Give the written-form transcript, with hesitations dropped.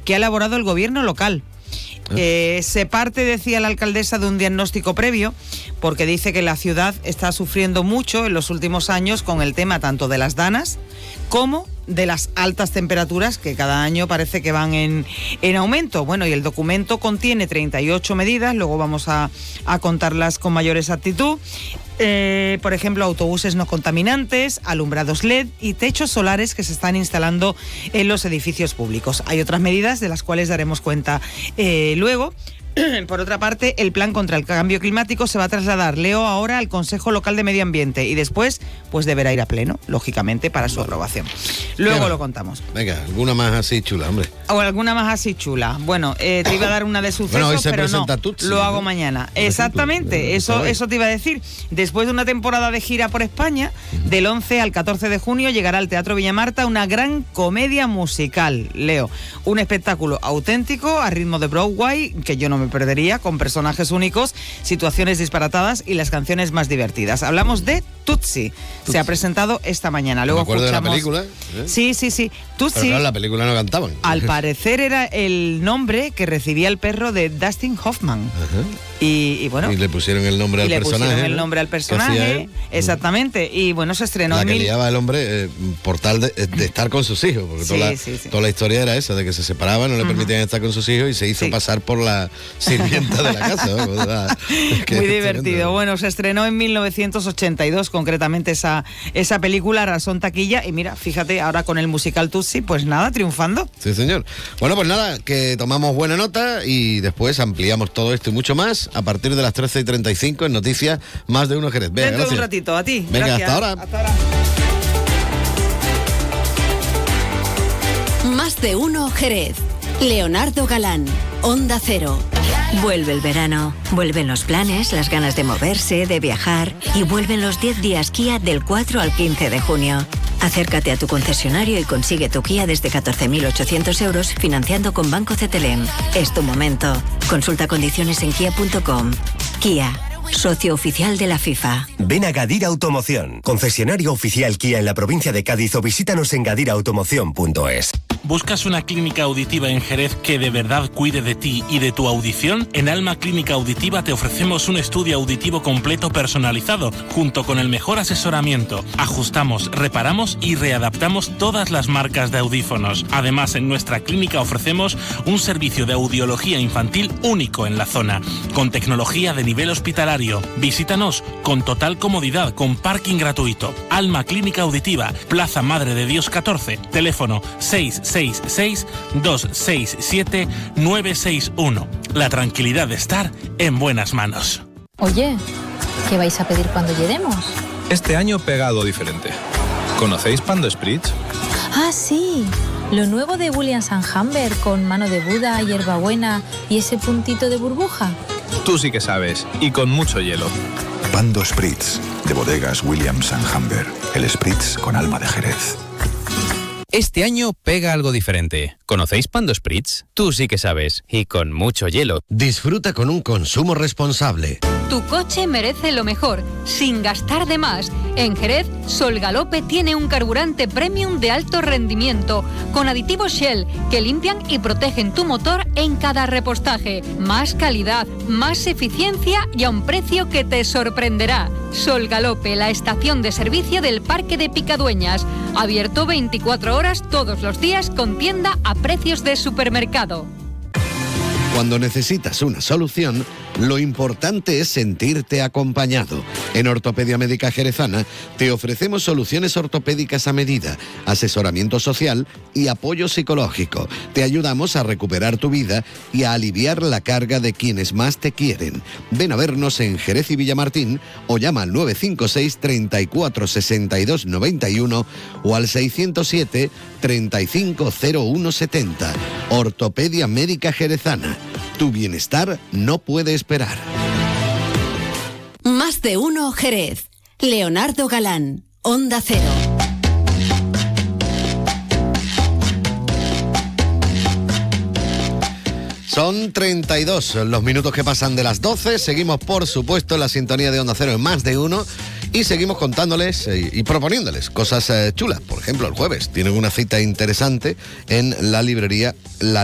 que ha elaborado el gobierno local. Se parte, decía la alcaldesa, de un diagnóstico previo, porque dice que la ciudad está sufriendo mucho en los últimos años con el tema tanto de las danas como de las altas temperaturas que cada año parece que van en aumento. Bueno, y el documento contiene 38 medidas, luego vamos a contarlas con mayor exactitud. Por ejemplo, autobuses no contaminantes, alumbrados LED y techos solares que se están instalando en los edificios públicos. Hay otras medidas de las cuales daremos cuenta luego. Por otra parte, el plan contra el cambio climático se va a trasladar, Leo, ahora al Consejo Local de Medio Ambiente y después pues deberá ir a pleno, lógicamente, para su aprobación. Luego lo contamos. Venga, alguna más así chula, hombre. O alguna más así chula. Bueno, te iba a dar una de sucesos, hoy se pero no, Tutsi, lo hago mañana. Exactamente, eso te iba a decir. Después de una temporada de gira por España, del 11 al 14 de junio llegará al Teatro Villamarta una gran comedia musical, Leo. Un espectáculo auténtico a ritmo de Broadway, que yo no me perdería, con personajes únicos, situaciones disparatadas y las canciones más divertidas. Hablamos de Tutsi. Se ha presentado esta mañana. Luego me acuerdo escuchamos... de la película. Sí. Tutsi. Pero claro, en la película no cantaban. Al parecer era el nombre que recibía el perro de Dustin Hoffman. Ajá. Y bueno. Y le pusieron el nombre al personaje. Le pusieron el nombre al personaje. Exactamente. Y bueno, se estrenó. La que liaba el hombre por tal de estar con sus hijos. Porque toda la historia era esa, de que se separaban, no le permitían estar con sus hijos y se hizo pasar por la sirvienta de la casa. Muy divertido. Bueno, se estrenó en 1982, concretamente esa película, arrasó taquilla. Y mira, fíjate, ahora con el musical Tutsi, pues nada, triunfando. Sí, señor. Bueno, pues nada, que tomamos buena nota y después ampliamos todo esto y mucho más a partir de las 13:35 en Noticias Más de Uno Jerez. Venga, dentro de un ratito, a ti. Venga, gracias. hasta ahora. Más de Uno Jerez. Leonardo Galán, Onda Cero. Vuelve el verano, vuelven los planes, las ganas de moverse, de viajar y vuelven los 10 días Kia del 4 al 15 de junio. Acércate a tu concesionario y consigue tu Kia desde 14.800 euros financiando con Banco CTLM. Es tu momento. Consulta condiciones en kia.com. Kia, socio oficial de la FIFA. Ven a Gadir Automoción, concesionario oficial Kia en la provincia de Cádiz, o visítanos en gadirautomoción.es. ¿Buscas una clínica auditiva en Jerez que de verdad cuide de ti y de tu audición? En Alma Clínica Auditiva te ofrecemos un estudio auditivo completo personalizado, junto con el mejor asesoramiento. Ajustamos, reparamos y readaptamos todas las marcas de audífonos. Además, en nuestra clínica ofrecemos un servicio de audiología infantil único en la zona, con tecnología de nivel hospitalario. Visítanos con total comodidad, con parking gratuito. Alma Clínica Auditiva, Plaza Madre de Dios 14, teléfono 666-267-961. La tranquilidad de estar en buenas manos. Oye, ¿qué vais a pedir cuando lleguemos? Este año pega algo diferente. ¿Conocéis Pando Spritz? Ah, sí. Lo nuevo de Williams & Humber con mano de Buda, hierbabuena y ese puntito de burbuja. Tú sí que sabes, y con mucho hielo. Pando Spritz, de bodegas Williams & Humber. El Spritz con alma de Jerez. Este año pega algo diferente. ¿Conocéis Pando Spritz? Tú sí que sabes, y con mucho hielo. Disfruta con un consumo responsable. Tu coche merece lo mejor, sin gastar de más. En Jerez, Sol Galope tiene un carburante premium de alto rendimiento, con aditivos Shell, que limpian y protegen tu motor en cada repostaje. Más calidad, más eficiencia y a un precio que te sorprenderá. Sol Galope, la estación de servicio del Parque de Picadueñas. Abierto 24 horas todos los días con tienda a precios de supermercado. Cuando necesitas una solución, lo importante es sentirte acompañado. En Ortopedia Médica Jerezana te ofrecemos soluciones ortopédicas a medida, asesoramiento social y apoyo psicológico. Te ayudamos a recuperar tu vida y a aliviar la carga de quienes más te quieren. Ven a vernos en Jerez y Villamartín o llama al 956 34 62 91 o al 607 35 01 70. Ortopedia Médica Jerezana. Tu bienestar no puede esperar. Más de Uno Jerez. Leonardo Galán, Onda Cero. Son 32 los minutos que pasan de las 12. Seguimos, por supuesto, en la sintonía de Onda Cero en Más de Uno. Y seguimos contándoles y proponiéndoles cosas chulas. Por ejemplo, el jueves tienen una cita interesante en la librería La